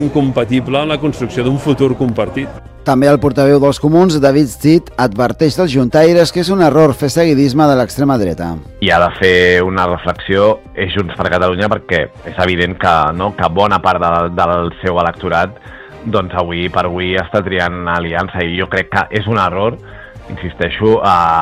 incompatible amb la construcció d'un futur compartit. També el portaveu dels Comuns, David Cid, adverteix dels juntaires que és un error fer seguidisme de l'extrema dreta. I ha de fer una reflexió Junts per Catalunya perquè és evident que bona part del seu electorat doncs avui per avui està triant aliança i jo crec que és un error, insisteixo,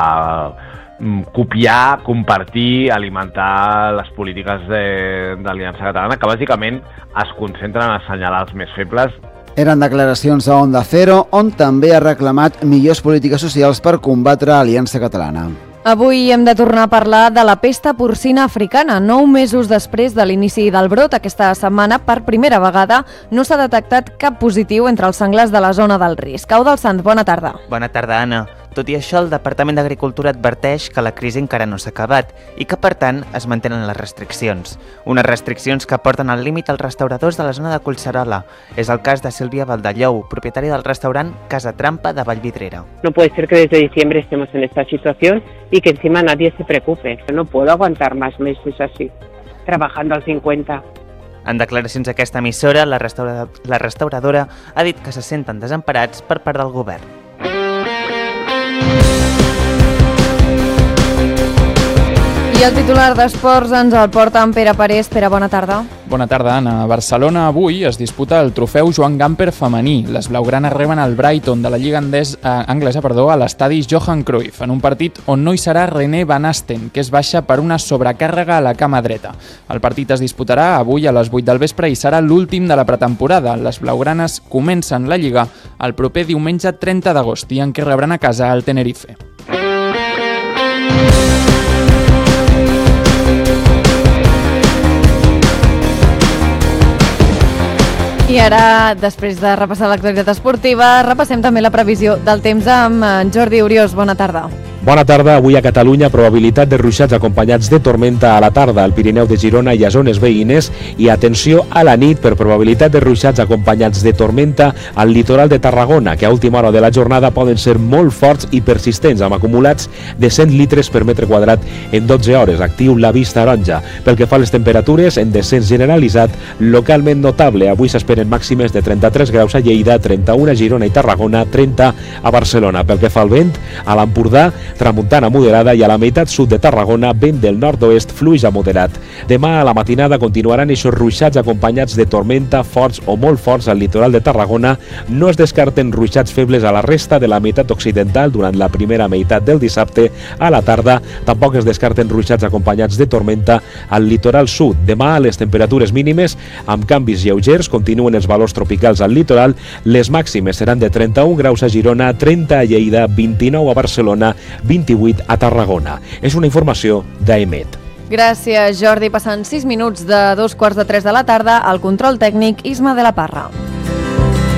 copiar, compartir, alimentar les polítiques d'Aliança Catalana que bàsicament es concentren en assenyalar els més febles. Eren declaracions a Onda Cero, on també ha reclamat millors polítiques socials per combatre Aliança Catalana. Avui hem de tornar a parlar de la pesta porcina africana. 9 mesos després de l'inici del brot, aquesta setmana, per primera vegada, no s'ha detectat cap positiu entre els senglars de la zona del risc. Au del Sant, bona tarda. Bona tarda, Anna. Tot i això, el Departament d'Agricultura adverteix que la crisi encara no s'ha acabat i que, per tant, es mantenen les restriccions. Unes restriccions que porten al límit als restauradors de la zona de Collserola. És el cas de Sílvia Valdellou, propietària del restaurant Casa Trampa de Vallvidrera. No puede ser que desde diciembre estemos en esta situación y que encima nadie se preocupe. No puedo aguantar más meses así, trabajando al 50. En declaracions a aquesta emissora, la restauradora ha dit que se senten desemparats per part del govern. I el titular d'Esports ens el porta en Pere Parés. Pere, bona tarda. Bona tarda, Anna. A Barcelona avui es disputa el trofeu Joan Gamper femení. Les blaugranes reben el Brighton de la Lliga anglesa a l'estadi Johan Cruyff, en un partit on no hi serà René Van Asten, que és baixa per una sobrecàrrega a la cama dreta. El partit es disputarà avui a les 8 del vespre i serà l'últim de la pretemporada. Les blaugranes comencen la Lliga el proper diumenge 30 d'agost, dia en què rebran a casa el Tenerife. I ara, després de repassar l'actualitat esportiva, repassem també la previsió del temps amb Jordi Oriós. Bona tarda. Bona tarda. Avui a Catalunya, probabilitat de ruixats acompanyats de tormenta a la tarda al Pirineu de Girona i a zones veïnes i atenció a la nit per probabilitat de ruixats acompanyats de tormenta al litoral de Tarragona, que a última hora de la jornada poden ser molt forts i persistents, amb acumulats de 100 litres per metre quadrat en 12 hores. Actiu l'avís taronja. Pel que fa a les temperatures, en descens generalitzat, localment notable. Avui s'esperen màximes de 33 graus a Lleida, 31 a Girona i Tarragona, 30 a Barcelona. Pel que fa al vent, a l'Empordà, tramuntana moderada i a la meitat sud de Tarragona, vent del nord-oest fluix a moderat. Demà a la matinada continuaran eixos ruixats acompanyats de tormenta forts o molt forts al litoral de Tarragona. No es descarten ruixats febles a la resta de la meitat occidental durant la primera meitat del dissabte a la tarda. Tampoc es descarten ruixats acompanyats de tormenta al litoral sud. Demà les temperatures mínimes amb canvis lleugers continuen els valors tropicals al litoral. Les màximes seran de 31 graus a Girona, 30 a Lleida, 29 a Barcelona, 28 a Tarragona. És una informació d'AEMET. Gràcies, Jordi. Passant 6 minuts de 2:15 de la tarda, al control tècnic Isma de la Parra.